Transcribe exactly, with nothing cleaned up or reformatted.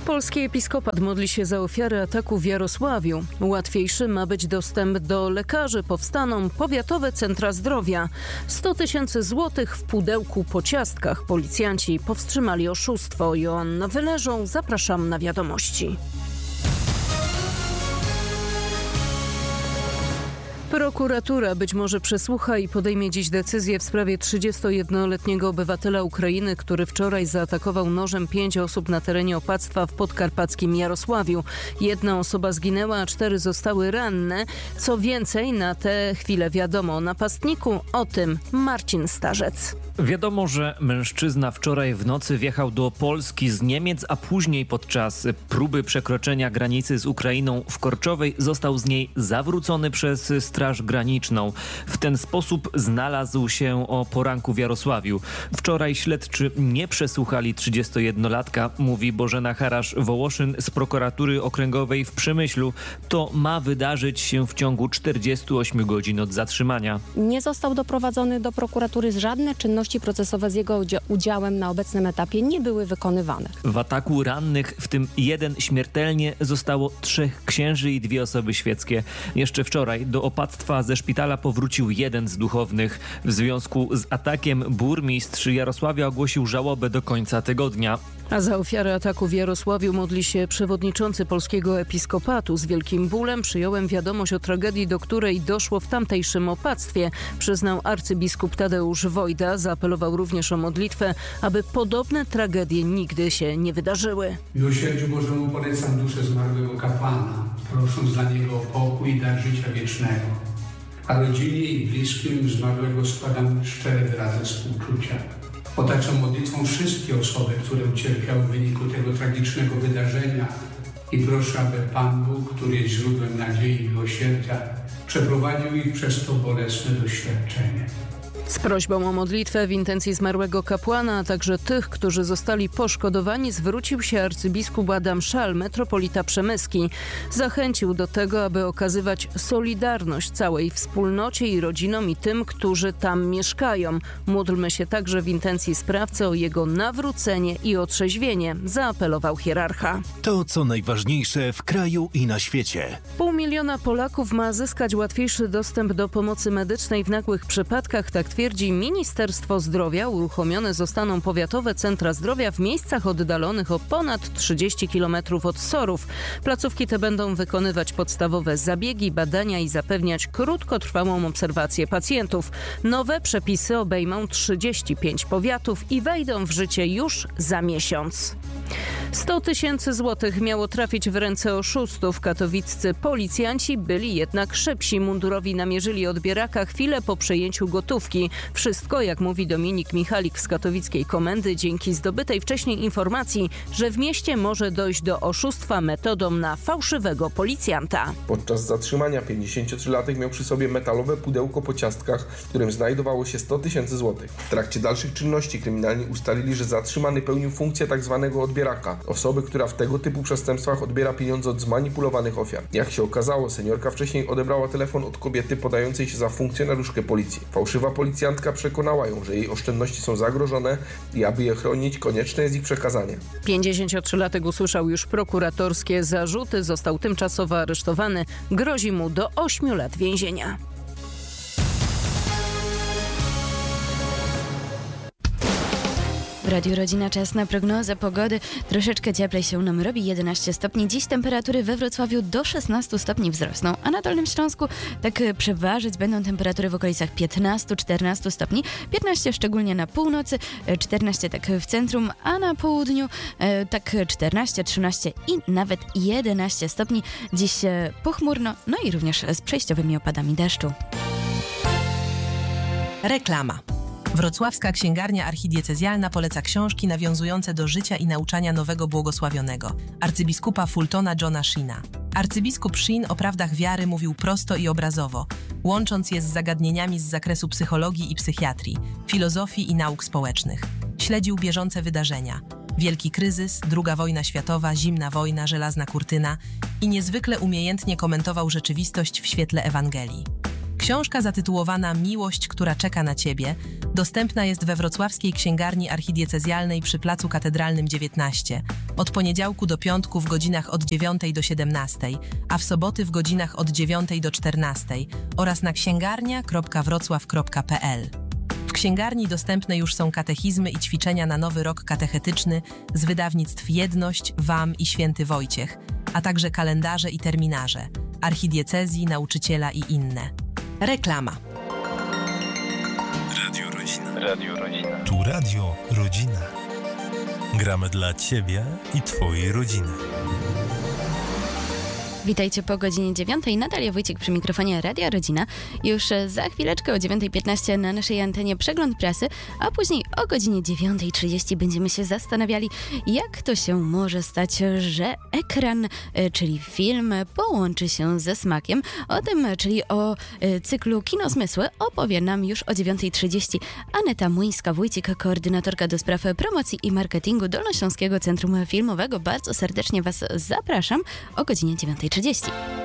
Polski episkopat modli się za ofiary ataku w Jarosławiu. Łatwiejszy ma być dostęp do lekarzy. Powstaną powiatowe centra zdrowia. sto tysięcy złotych w pudełku po ciastkach. Policjanci powstrzymali oszustwo. Joanna Wyleżą, zapraszam na wiadomości. Prokuratura być może przesłucha i podejmie dziś decyzję w sprawie trzydziestojednoletniego obywatela Ukrainy, który wczoraj zaatakował nożem pięć osób na terenie opactwa w podkarpackim Jarosławiu. Jedna osoba zginęła, a cztery zostały ranne. Co więcej, na tę chwilę wiadomo o napastniku, o tym Marcin Starzec. Wiadomo, że mężczyzna wczoraj w nocy wjechał do Polski z Niemiec, a później podczas próby przekroczenia granicy z Ukrainą w Korczowej został z niej zawrócony przez Straż Graniczną. W ten sposób znalazł się o poranku w Jarosławiu. Wczoraj śledczy nie przesłuchali trzydziestojednolatka, mówi Bożena Harasz-Wołoszyn z prokuratury okręgowej w Przemyślu. To ma wydarzyć się w ciągu czterdziestu ośmiu godzin od zatrzymania. Nie został doprowadzony do prokuratury, żadne czynności procesowe z jego udziałem na obecnym etapie nie były wykonywane. W ataku rannych, w tym jeden śmiertelnie, zostało trzech księży i dwie osoby świeckie. Jeszcze wczoraj do opactwa ze szpitala powrócił jeden z duchownych. W związku z atakiem burmistrz Jarosławia ogłosił żałobę do końca tygodnia. A za ofiarę ataku w Jarosławiu modli się przewodniczący Polskiego Episkopatu. Z wielkim bólem przyjąłem wiadomość o tragedii, do której doszło w tamtejszym opactwie, przyznał arcybiskup Tadeusz Wojda. Zaapelował również o modlitwę, aby podobne tragedie nigdy się nie wydarzyły. Miłosierdziu Bożemu polecam duszę zmarłego kapłana, prosząc dla niego o pokój i dar życia wiecznego. A rodzinie i bliskim zmarłego składam szczere wyrazy współczucia. Otaczam modlitwą wszystkie osoby, które ucierpiały w wyniku tego tragicznego wydarzenia i proszę, aby Pan Bóg, który jest źródłem nadziei i miłosierdzia, przeprowadził ich przez to bolesne doświadczenie. Z prośbą o modlitwę w intencji zmarłego kapłana, a także tych, którzy zostali poszkodowani, zwrócił się arcybiskup Adam Szal, metropolita przemyski. Zachęcił do tego, aby okazywać solidarność całej wspólnocie i rodzinom i tym, którzy tam mieszkają. Módlmy się także w intencji sprawcy o jego nawrócenie i otrzeźwienie, zaapelował hierarcha. To, co najważniejsze w kraju i na świecie. Pół miliona Polaków ma zyskać łatwiejszy dostęp do pomocy medycznej w nagłych przypadkach, tak twierdzi Ministerstwo Zdrowia. Uruchomione zostaną powiatowe centra zdrowia w miejscach oddalonych o ponad trzydzieści kilometrów od S O R-ów. Placówki te będą wykonywać podstawowe zabiegi, badania i zapewniać krótkotrwałą obserwację pacjentów. Nowe przepisy obejmą trzydzieści pięć powiatów i wejdą w życie już za miesiąc. sto tysięcy złotych miało trafić w ręce oszustów. Katowiccy policjanci byli jednak szybsi. Mundurowi namierzyli odbieraka chwilę po przejęciu gotówki. Wszystko, jak mówi Dominik Michalik z katowickiej komendy, dzięki zdobytej wcześniej informacji, że w mieście może dojść do oszustwa metodą na fałszywego policjanta. Podczas zatrzymania pięćdziesięciotrzylatek miał przy sobie metalowe pudełko po ciastkach, w którym znajdowało się sto tysięcy złotych. W trakcie dalszych czynności kryminalni ustalili, że zatrzymany pełnił funkcję tzw. odbieraka, osoby, która w tego typu przestępstwach odbiera pieniądze od zmanipulowanych ofiar. Jak się okazało, seniorka wcześniej odebrała telefon od kobiety podającej się za funkcjonariuszkę policji. Fałszywa policjantka przekonała ją, że jej oszczędności są zagrożone i aby je chronić, konieczne jest ich przekazanie. pięćdziesięciotrzylatek usłyszał już prokuratorskie zarzuty, został tymczasowo aresztowany. Grozi mu do ośmiu lat więzienia. W Radiu Rodzina czas na prognozę pogody. Troszeczkę cieplej się nam robi, jedenaście stopni. Dziś temperatury we Wrocławiu do szesnastu stopni wzrosną, a na Dolnym Śląsku tak przeważyć będą temperatury w okolicach piętnastu czternastu stopni. piętnaście szczególnie na północy, czternaście tak w centrum, a na południu tak czternaście, trzynaście i nawet jedenaście stopni. Dziś pochmurno, no i również z przejściowymi opadami deszczu. Reklama. Wrocławska Księgarnia Archidiecezjalna poleca książki nawiązujące do życia i nauczania nowego błogosławionego, arcybiskupa Fultona Johna Sheena. Arcybiskup Sheen o prawdach wiary mówił prosto i obrazowo, łącząc je z zagadnieniami z zakresu psychologii i psychiatrii, filozofii i nauk społecznych. Śledził bieżące wydarzenia. Wielki kryzys, druga wojna światowa, zimna wojna, żelazna kurtyna i niezwykle umiejętnie komentował rzeczywistość w świetle Ewangelii. Książka zatytułowana Miłość, która czeka na ciebie dostępna jest we wrocławskiej księgarni archidiecezjalnej przy Placu Katedralnym dziewiętnaście od poniedziałku do piątku w godzinach od dziewiątej do siedemnastej, a w soboty w godzinach od dziewiątej do czternastej oraz na księgarnia kropka wrocław kropka p l. W księgarni dostępne już są katechizmy i ćwiczenia na nowy rok katechetyczny z wydawnictw Jedność, W A M i Święty Wojciech, a także kalendarze i terminarze, archidiecezji, nauczyciela i inne. Reklama. Radio Rodzina. Radio Rodzina. Tu Radio Rodzina. Gramy dla Ciebie i Twojej rodziny. Witajcie po godzinie dziewiątej. Natalia Wójcik przy mikrofonie Radia Rodzina. Już za chwileczkę o dziewiątej piętnaście na naszej antenie przegląd prasy, a później o godzinie dziewiątej trzydzieści będziemy się zastanawiali, jak to się może stać, że ekran, czyli film, połączy się ze smakiem. O tym, czyli o cyklu Kino Zmysły, opowie nam już o dziewiątej trzydzieści Aneta Młyńska-Wójcik, koordynatorka do spraw promocji i marketingu Dolnośląskiego Centrum Filmowego. Bardzo serdecznie Was zapraszam o godzinie dziewiątej trzydzieści.